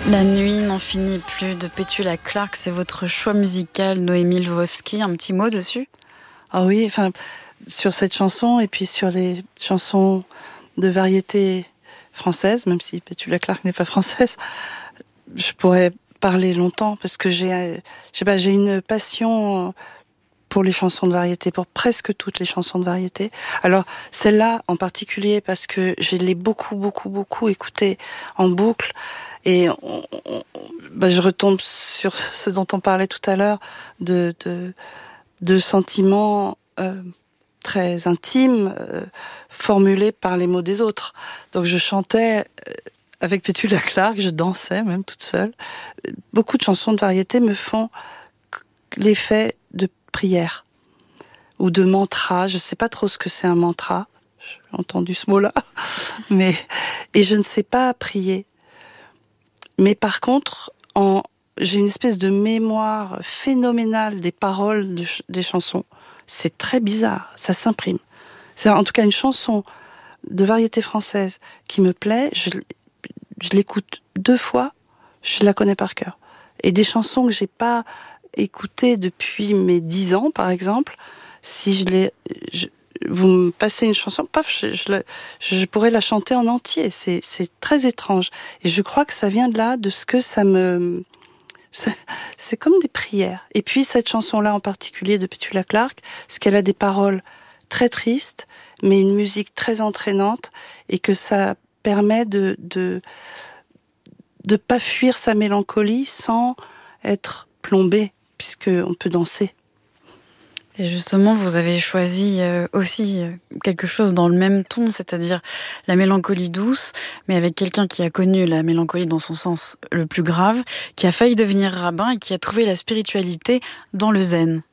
La nuit n'en finit plus de Petula Clark, c'est votre choix musical, Noémie Lvovsky. Un petit mot dessus ? Ah oui, enfin, sur cette chanson et puis sur les chansons de variété française, même si Petula Clark n'est pas française, je pourrais parler longtemps parce que j'ai une passion pour les chansons de variété, pour presque toutes les chansons de variété. Alors, celle-là en particulier parce que je l'ai beaucoup écoutée en boucle et je retombe sur ce dont on parlait tout à l'heure de sentiments très intimes formulés par les mots des autres. Donc je chantais avec Petula Clark, je dansais même toute seule. Beaucoup de chansons de variété me font l'effet de prière ou de mantra. Je sais pas trop ce que c'est un mantra. J'ai entendu ce mot-là, et je ne sais pas prier. Mais par contre, j'ai une espèce de mémoire phénoménale des paroles des chansons. C'est très bizarre, ça s'imprime. C'est en tout cas une chanson de variété française qui me plaît. Je l'écoute 2 fois, je la connais par cœur. Et des chansons que j'ai pas écoutées depuis mes 10 ans, par exemple, si vous me passez une chanson, paf, je pourrais la chanter en entier. C'est très étrange. Et je crois que ça vient de là, de ce que ça me... C'est comme des prières. Et puis cette chanson-là en particulier de Petula Clark, parce qu'elle a des paroles très tristes, mais une musique très entraînante, et que ça permet de pas fuir sa mélancolie sans être plombé, puisqu'on peut danser. Et justement, vous avez choisi aussi quelque chose dans le même ton, c'est-à-dire la mélancolie douce, mais avec quelqu'un qui a connu la mélancolie dans son sens le plus grave, qui a failli devenir rabbin et qui a trouvé la spiritualité dans le zen.